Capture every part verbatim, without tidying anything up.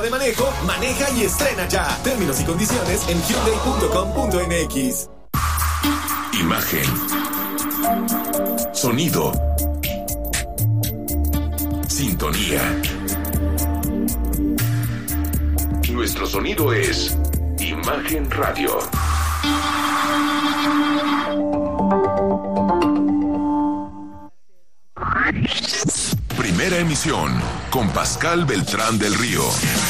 de manejo, maneja y estrena ya. Términos y condiciones en hyundai punto com punto m x. Imagen. Sonido. Sintonía. Nuestro sonido es Imagen Radio. Primera emisión con Pascal Beltrán del Río.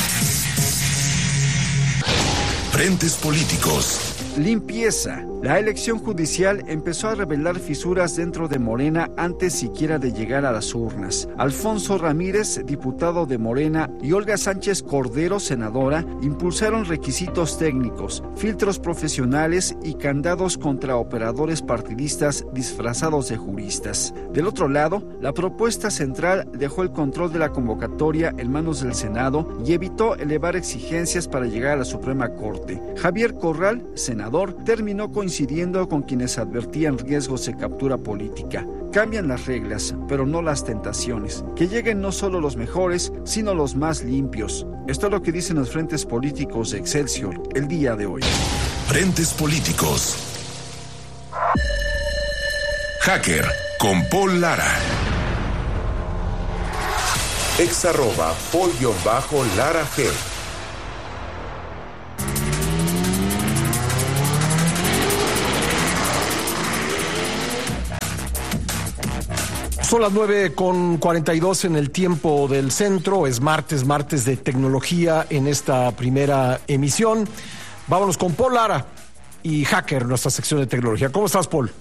Frentes políticos. Limpieza. La elección judicial empezó a revelar fisuras dentro de Morena antes siquiera de llegar a las urnas. Alfonso Ramírez, diputado de Morena, y Olga Sánchez Cordero, senadora, impulsaron requisitos técnicos, filtros profesionales y candados contra operadores partidistas disfrazados de juristas. Del otro lado, la propuesta central dejó el control de la convocatoria en manos del Senado y evitó elevar exigencias para llegar a la Suprema Corte. Javier Corral, senador, terminó coincidiendo con quienes advertían riesgos de captura política. Cambian las reglas, pero no las tentaciones. Que lleguen no solo los mejores, sino los más limpios. Esto es lo que dicen los frentes políticos de Excelsior el día de hoy. Frentes políticos. Hacker con Paul Lara. Ex arroba Paul-Lara G. Son las nueve con cuarenta y dos en el tiempo del centro. Es martes, martes de tecnología en esta primera emisión. Vámonos con Paul Lara y Hacker, nuestra sección de tecnología. ¿Cómo estás, Paul?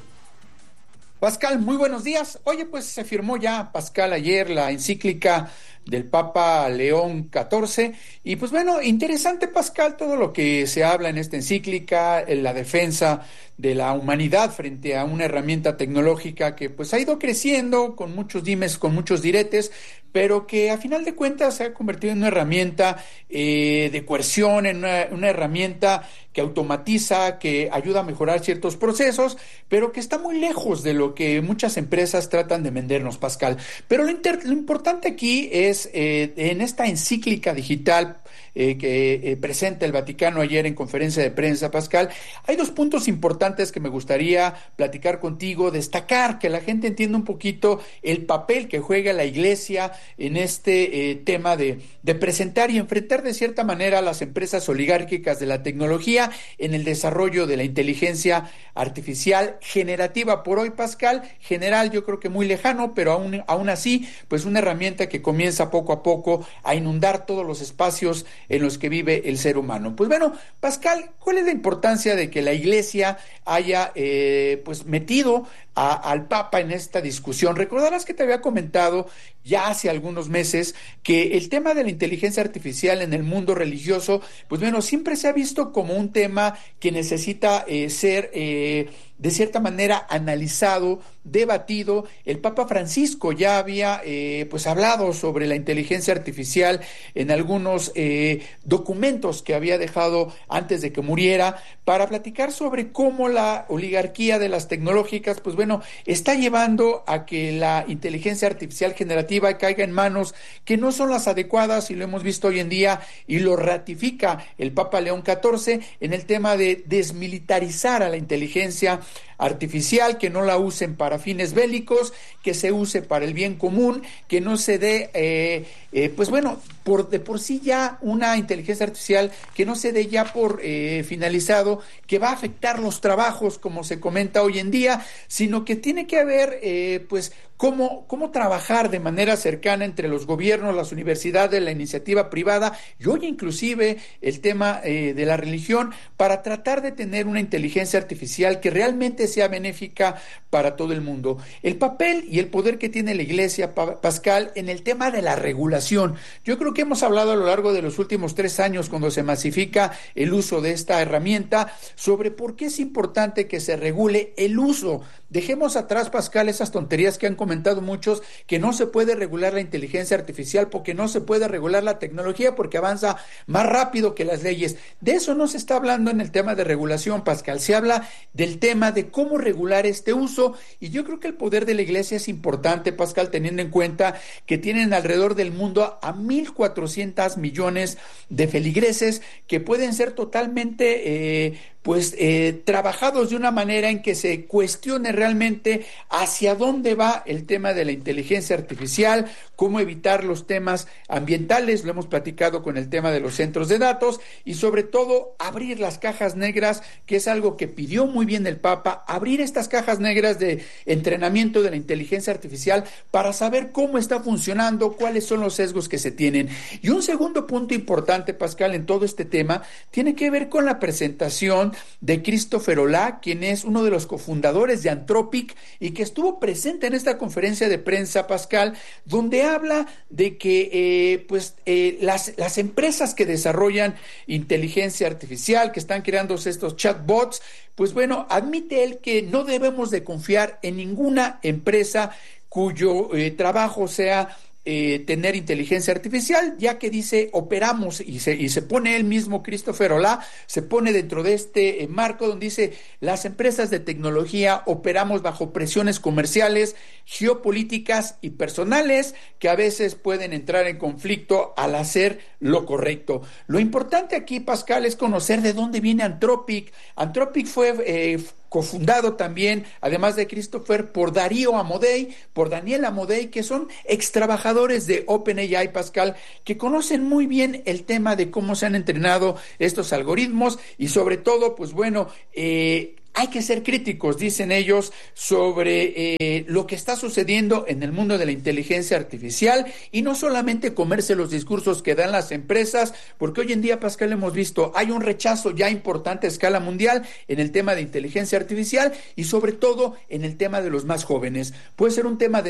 Pascal, muy buenos días. Oye, pues se firmó ya, Pascal, ayer la encíclica del Papa León catorce. Y pues bueno, interesante, Pascal, todo lo que se habla en esta encíclica, en la defensa de la humanidad frente a una herramienta tecnológica que pues ha ido creciendo con muchos dimes, con muchos diretes, pero que a final de cuentas se ha convertido en una herramienta eh, de coerción, en una, una herramienta que automatiza, que ayuda a mejorar ciertos procesos, pero que está muy lejos de lo que muchas empresas tratan de vendernos, Pascal. Pero lo, inter- lo importante aquí es, eh, en esta encíclica digital eh, que eh, presenta el Vaticano ayer en conferencia de prensa, Pascal, hay dos puntos importantes que me gustaría platicar contigo, destacar, que la gente entienda un poquito el papel que juega la Iglesia en este eh, tema de, de presentar y enfrentar de cierta manera a las empresas oligárquicas de la tecnología en el desarrollo de la inteligencia artificial generativa. Por hoy, Pascal, general yo creo que muy lejano, pero aún, aún así, pues una herramienta que comienza poco a poco a inundar todos los espacios en los que vive el ser humano. Pues bueno, Pascal, ¿cuál es la importancia de que la Iglesia haya eh, pues metido a, al Papa en esta discusión? Recordarás que te había comentado ya hace algunos meses que el tema de la inteligencia artificial en el mundo religioso, pues bueno, siempre se ha visto como un tema que necesita eh, ser eh, de cierta manera analizado, debatido. El Papa Francisco ya había eh, pues hablado sobre la inteligencia artificial en algunos eh, documentos que había dejado antes de que muriera, para platicar sobre cómo la oligarquía de las tecnológicas, pues bueno, está llevando a que la inteligencia artificial generativa caiga en manos que no son las adecuadas, y lo hemos visto hoy en día, y lo ratifica el Papa León catorce en el tema de desmilitarizar a la inteligencia artificial, que no la usen para fines bélicos, que se use para el bien común, que no se dé, eh, eh, pues bueno, por de por sí ya una inteligencia artificial que no se dé ya por eh, finalizado, que va a afectar los trabajos, como se comenta hoy en día, sino que tiene que haber, eh, pues, cómo, cómo trabajar de manera cercana entre los gobiernos, las universidades, la iniciativa privada, y hoy inclusive el tema eh, de la religión, para tratar de tener una inteligencia artificial que realmente sea benéfica para todo el mundo. El papel y el poder que tiene la Iglesia, pa- Pascal, en el tema de la regulación. Yo creo que hemos hablado a lo largo de los últimos tres años, cuando se masifica el uso de esta herramienta, sobre por qué es importante que se regule el uso. Dejemos atrás, Pascal, esas tonterías que han comentado comentado muchos que no se puede regular la inteligencia artificial porque no se puede regular la tecnología porque avanza más rápido que las leyes. De eso no se está hablando en el tema de regulación, Pascal. Se habla del tema de cómo regular este uso, y yo creo que el poder de la Iglesia es importante, Pascal, teniendo en cuenta que tienen alrededor del mundo a mil cuatrocientos millones de feligreses que pueden ser totalmente eh, pues eh, trabajados de una manera en que se cuestione realmente hacia dónde va el tema de la inteligencia artificial, cómo evitar los temas ambientales, lo hemos platicado con el tema de los centros de datos, y sobre todo abrir las cajas negras, que es algo que pidió muy bien el Papa, abrir estas cajas negras de entrenamiento de la inteligencia artificial para saber cómo está funcionando, cuáles son los sesgos que se tienen. Y un segundo punto importante, Pascal, en todo este tema, tiene que ver con la presentación de Christopher Olah, quien es uno de los cofundadores de Anthropic y que estuvo presente en esta conferencia de prensa, Pascal, donde habla de que eh, pues eh, las, las empresas que desarrollan inteligencia artificial, que están creando estos chatbots, pues bueno, admite él que no debemos de confiar en ninguna empresa cuyo eh, trabajo sea Eh, tener inteligencia artificial, ya que dice operamos, y se, y se pone él mismo, Christopher Olah, se pone dentro de este eh, marco donde dice las empresas de tecnología operamos bajo presiones comerciales, geopolíticas y personales que a veces pueden entrar en conflicto al hacer lo correcto. Lo importante aquí, Pascal, es conocer de dónde viene Anthropic. Anthropic fue eh, cofundado también, además de Christopher, por Darío Amodei, por Daniel Amodei, que son ex trabajadores de OpenAI, Pascal, que conocen muy bien el tema de cómo se han entrenado estos algoritmos y sobre todo, pues bueno, eh, hay que ser críticos, dicen ellos, sobre eh, lo que está sucediendo en el mundo de la inteligencia artificial y no solamente comerse los discursos que dan las empresas, porque hoy en día, Pascal, hemos visto, hay un rechazo ya importante a escala mundial en el tema de inteligencia artificial y sobre todo en el tema de los más jóvenes. Puede ser un tema de